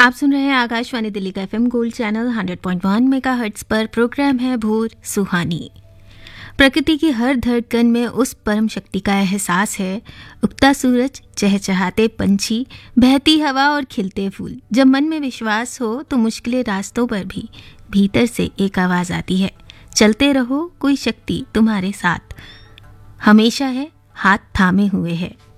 आप सुन रहे हैं आकाशवाणी दिल्ली का एफएम गोल्ड चैनल 100.1 मेगाहर्ट्ज पर। प्रोग्राम है भोर सुहानी। प्रकृति की हर धड़कन में उस परम शक्ति का एहसास है। उगता सूरज, चहचहाते पंछी, बहती हवा और खिलते फूल। जब मन में विश्वास हो तो मुश्किल रास्तों पर भी भीतर से एक आवाज़ आती है, चलते रहो, कोई शक्ति तुम्हारे साथ हमेशा है, हाथ थामे हुए है।